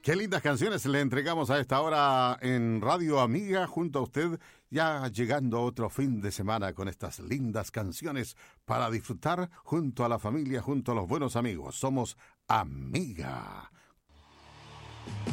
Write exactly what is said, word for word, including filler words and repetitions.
Qué lindas canciones le entregamos a esta hora en Radio Amiga junto a usted, ya llegando a otro fin de semana con estas lindas canciones para disfrutar junto a la familia, junto a los buenos amigos. Somos Amiga.